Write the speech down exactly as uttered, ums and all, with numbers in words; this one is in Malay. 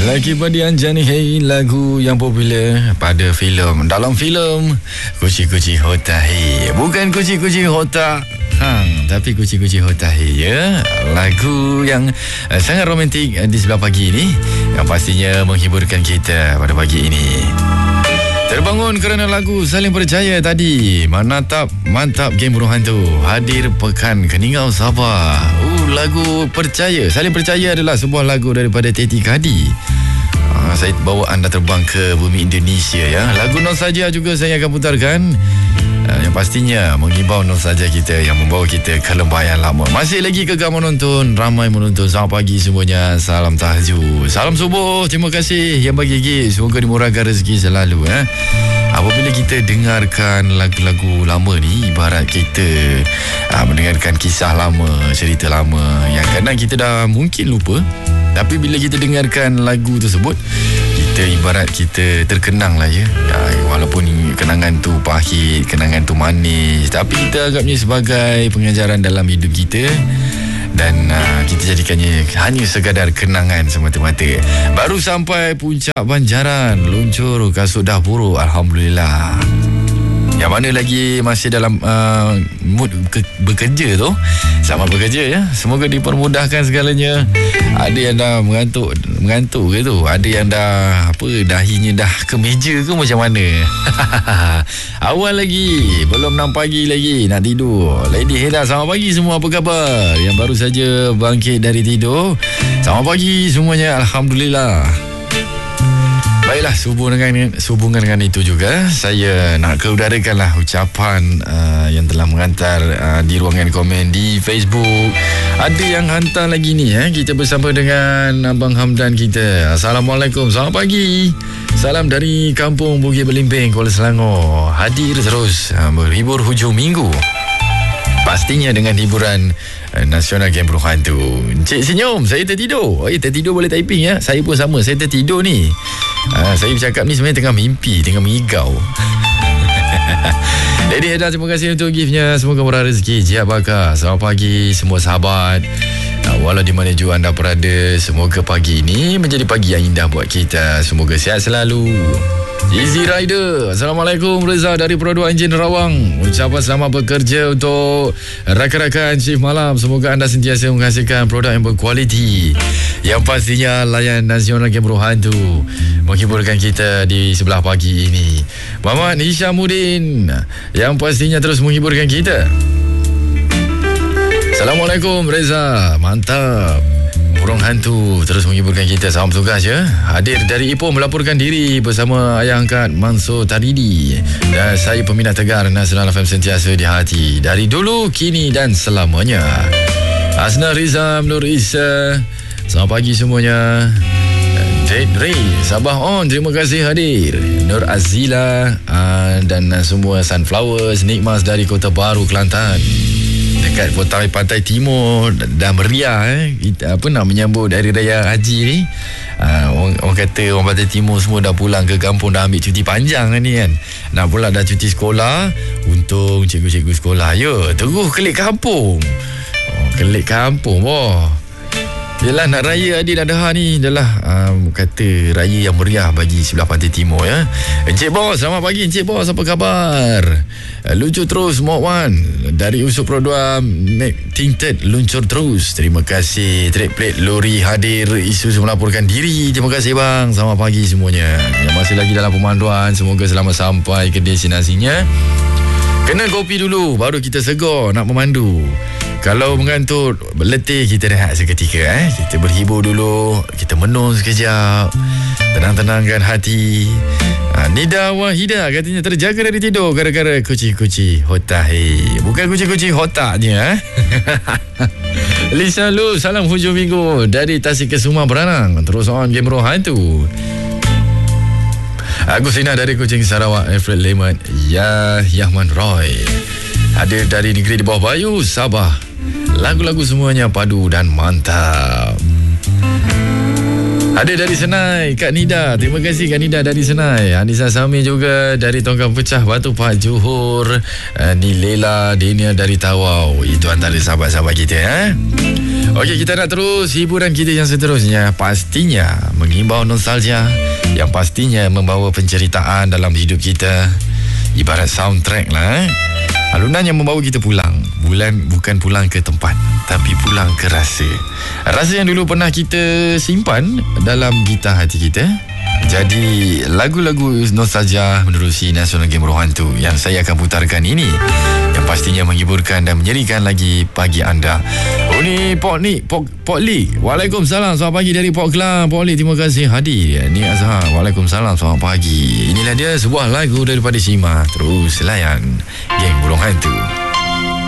Lelaki Badian Jani Hey, lagu yang popular pada filem. Dalam filem Kuci-Kuci Hotahi, bukan Kuci-Kuci Hota Hang, tapi Kuci-Kuci Hotahi, ya. Lagu yang uh, sangat romantik uh, di sebelah pagi ini, yang pastinya menghiburkan kita pada pagi ini. Terbangun kerana lagu Saling Percaya tadi. Mantap, mantap game burung hantu. Hadir pekan Keningau Sabah. Uh, lagu Percaya, Saling Percaya adalah sebuah lagu daripada Teti Kadi. Uh, saya bawa anda terbang ke bumi Indonesia, ya. Lagu Nostalgia juga saya akan putarkan. Uh, yang pastinya menghibau nostalgia kita, yang membawa kita ke lembah yang lama. Masih lagi kekal menonton, ramai menonton. Selamat pagi semuanya. Salam tahajud, salam subuh. Terima kasih yang bagi gift. Semoga dimurahkan rezeki selalu, eh. Apabila kita dengarkan lagu-lagu lama ni, ibarat kita uh, mendengarkan kisah lama, cerita lama yang kadang kita dah mungkin lupa. Tapi bila kita dengarkan lagu tersebut, kita ibarat kita terkenang lah, ya. Ya, walaupun kenangan tu pahit, kenangan tu manis, tapi kita anggapnya sebagai pengajaran dalam hidup kita. Dan uh, kita jadikannya hanya sekadar kenangan semata-mata. Baru sampai puncak Banjaran, luncur kasut dah buruk, Alhamdulillah. Yang mana lagi masih dalam uh, mood ke- bekerja tu, selamat bekerja, ya. Semoga dipermudahkan segalanya. Ada yang dah mengantuk Mengantuk ke tu, ada yang dah apa, dahinya dah ke meja ke macam mana. Awal lagi, belum enam pagi lagi nak tidur. Lady Heda, selamat pagi semua, apa khabar? Yang baru saja bangkit dari tidur, selamat pagi semuanya, Alhamdulillah. Baiklah, sehubungan dengan, sehubungan dengan itu juga, saya nak keudarakanlah ucapan uh, yang telah mengantar uh, di ruangan komen di Facebook. Ada yang hantar lagi ni, eh. Kita bersama dengan Abang Hamdan kita. Assalamualaikum, selamat pagi. Salam dari Kampung Bukit Belimbing, Kuala Selangor. Hadir terus uh, berhibur hujung minggu, pastinya dengan hiburan uh, nasional game burung hantu. Encik senyum, saya tertidur. Oh, tertidur boleh typing, ya. Saya pun sama, saya tertidur ni. Uh, saya bercakap ni sebenarnya tengah mimpi, tengah mengigau. Lady Heda, terima kasih untuk giftnya. Semoga murah rezeki, jiat bakar. Selamat pagi semua sahabat, uh, walau di mana juga anda berada. Semoga pagi ini menjadi pagi yang indah buat kita. Semoga sihat selalu. Easy Rider, Assalamualaikum, Reza dari Produk Enjin Rawang. Ucapan selamat bekerja untuk rakan-rakan shift malam. Semoga anda sentiasa menghasilkan produk yang berkualiti, yang pastinya layan nasional game burung hantu, menghiburkan kita di sebelah pagi ini. Muhammad Hishamuddin, yang pastinya terus menghiburkan kita. Assalamualaikum Reza, mantap. Burung hantu terus menghiburkan kita. Salam tugas, ya. Hadir dari Ipoh melaporkan diri bersama ayah angkat Mansur Taridi. Dan saya peminat tegar Nasional F M sentiasa di hati, dari dulu, kini dan selamanya. Asna Rizam Nur Isa, selamat pagi semuanya. Date Ray Sabah on, terima kasih hadir. Nur Azila uh, dan uh, semua Sunflowers Nikmas dari Kota Baru, Kelantan, dekat pantai pantai timur, dah meriah, eh. Kita, apa nak menyambut Hari Raya Haji ni. Uh, orang, orang kata orang pantai timur semua dah pulang ke kampung, dah ambil cuti panjang ni, kan. Nak pula dah cuti sekolah. Untung cikgu-cikgu sekolah, ya, terus kelik kampung. Oh, kelik kampung, boh. Yelah, nak raya Adil Adha ni adalah um, kata raya yang meriah bagi sebelah pantai timur, ya. Encik Bos, selamat pagi Encik Bos, apa khabar? Uh, lucu terus Mok Wan dari Usup Produam Make Tinted, luncur terus. Terima kasih. Trade plate lori hadir, isu melaporkan diri. Terima kasih bang. Selamat pagi semuanya. Yang masih lagi dalam pemanduan, semoga selamat sampai ke destinasinya. Kena kopi dulu, baru kita segar nak memandu. Kalau mengantuk, letih, kita rehat seketika, eh. Kita berhibur dulu, kita menung sekejap, tenang-tenangkan hati. ha, Nida Wahida katanya terjaga dari tidur gara-gara kuci-kuci hotahi, bukan kuci-kuci hotaknya, eh. Lisa Lu, salam hujung minggu dari Tasikesuma Beranang. Terus on game burung hantu. Agustina dari Kuching Sarawak, Alfred Lehman, Ya Yahman Roy hadir dari negeri di bawah Bayu, Sabah. Lagu-lagu semuanya padu dan mantap. Ada dari Senai, Kak Nida. Terima kasih Kak Nida dari Senai. Anissa Sami juga dari Tongkang Pecah, Batu Pak Johor. uh, Ni Lela Dania dari Tawau. Itu antara sahabat-sahabat kita, eh? Okey, kita nak terus hiburan kita yang seterusnya. Pastinya mengimbau nostalgia, yang pastinya membawa penceritaan dalam hidup kita. Ibarat soundtrack lah, eh? Alunan yang membawa kita pulang. Bulan bukan pulang ke tempat, tapi pulang ke rasa. Rasa yang dulu pernah kita simpan dalam gitar hati kita. Jadi lagu-lagu nostalgia menerusi National Game Rohan tu yang saya akan putarkan ini, yang pastinya menghiburkan dan menyerikan lagi pagi anda. Oh ni Pok Nik, Pok, Pok Lik. Waalaikumsalam, selamat pagi dari Pok Kelang. Pok Lik, terima kasih hadir. Ni Azhar, waalaikumsalam, selamat pagi. Inilah dia sebuah lagu daripada Sima. Terus layan Geng Burung Hantu.